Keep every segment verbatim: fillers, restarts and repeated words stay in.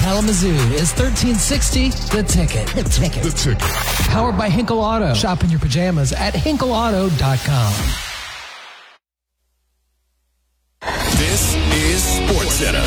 Kalamazoo is thirteen sixty The Ticket. The Ticket. The Ticket. Powered by Hinkle Auto. Shop in your pajamas at hinkle auto dot com. This is SportsCenter.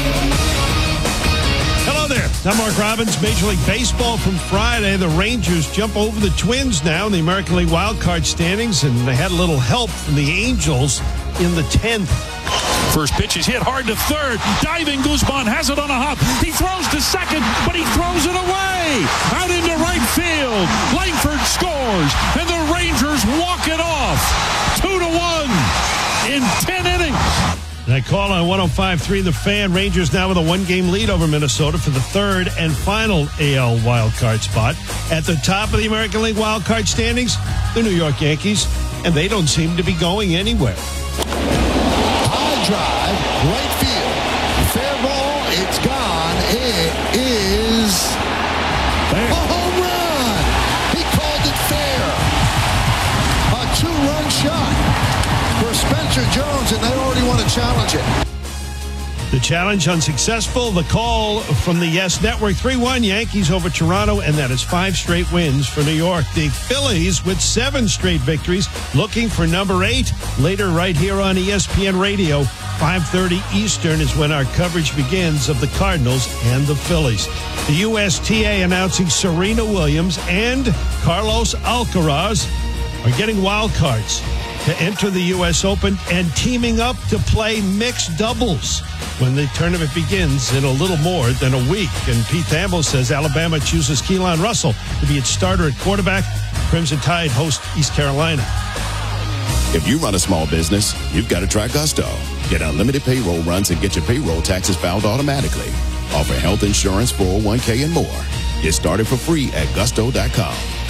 Hello there. I'm Mark Robbins. Major League Baseball from Friday. The Rangers jump over the Twins now in the American League wildcard standings, and they had a little help from the Angels in the tenth. First pitch is hit hard to third. Diving Guzman has it on a hop. He throws to second, but he throws it away. Out into right field. Langford scores, and the Rangers walk it off. Two to one in ten innings. That call on one oh five point three The Fan. Rangers now with a one-game lead over Minnesota for the third and final A L wildcard spot. At the top of the American League wildcard standings, the New York Yankees, and they don't seem to be going anywhere. High drive, right field. Fair ball, it's gone. It is a home run. He called it fair. A two-run shot for Spencer Jones, and they already want to challenge it. The challenge unsuccessful. The call from the Yes Network. three one Yankees over Toronto, and that is five straight wins for New York. The Phillies with seven straight victories, looking for number eight. Later right here on E S P N Radio, five thirty Eastern is when our coverage begins of the Cardinals and the Phillies. The U S T A announcing Serena Williams and Carlos Alcaraz are getting wild cards to enter the U S Open and teaming up to play mixed doubles when the tournament begins in a little more than a week. And Pete Thamel says Alabama chooses Keelan Russell to be its starter at quarterback. Crimson Tide host East Carolina. If you run a small business, you've got to try Gusto. Get unlimited payroll runs and get your payroll taxes filed automatically. Offer health insurance, four oh one k, and more. Get started for free at gusto dot com.